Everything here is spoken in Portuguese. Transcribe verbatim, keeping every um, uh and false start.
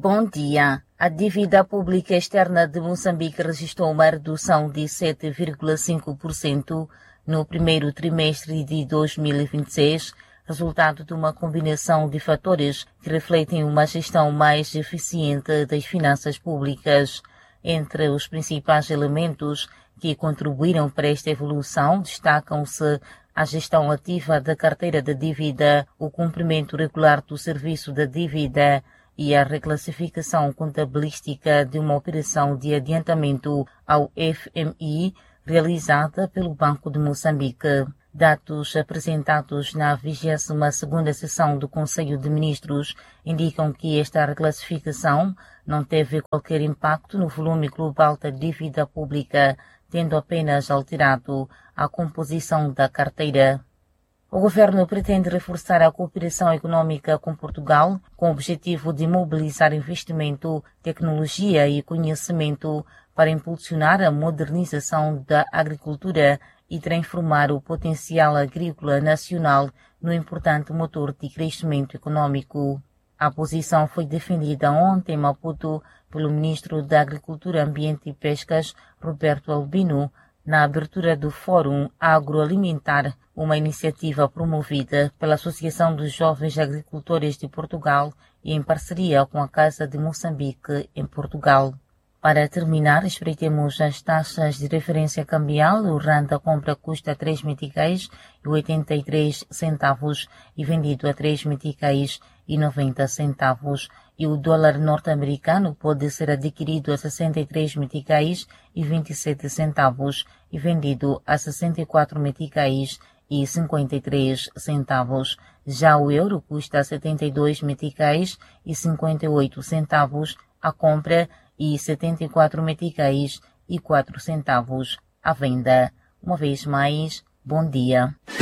Bom dia. A dívida pública externa de Moçambique registrou uma redução de sete vírgula cinco por cento no primeiro trimestre de dois mil e vinte e seis, resultado de uma combinação de fatores que refletem uma gestão mais eficiente das finanças públicas. Entre os principais elementos que contribuíram para esta evolução destacam-se a gestão ativa da carteira de dívida, o cumprimento regular do serviço da dívida e a reclassificação contabilística de uma operação de adiantamento ao F M I realizada pelo Banco de Moçambique. Dados apresentados na vigésima segunda sessão do Conselho de Ministros indicam que esta reclassificação não teve qualquer impacto no volume global da dívida pública, tendo apenas alterado a composição da carteira. O governo pretende reforçar a cooperação econômica com Portugal, com o objetivo de mobilizar investimento, tecnologia e conhecimento para impulsionar a modernização da agricultura e transformar o potencial agrícola nacional no importante motor de crescimento econômico. A posição foi defendida ontem em Maputo pelo ministro da Agricultura, Ambiente e Pescas, Roberto Albino, na abertura do Fórum Agroalimentar, uma iniciativa promovida pela Associação dos Jovens Agricultores de Portugal e em parceria com a Casa de Moçambique em Portugal. Para terminar, espreitemos as taxas de referência cambial. O rand a compra custa três meticais e oitenta e três centavos e vendido a três meticais e noventa centavos. E o dólar norte-americano pode ser adquirido a sessenta e três meticais e vinte e sete centavos e vendido a sessenta e quatro meticais e cinquenta e três centavos. Já o euro custa setenta e dois meticais e cinquenta e oito centavos a compra e setenta e quatro meticais e quatro centavos à venda. Uma vez mais, bom dia.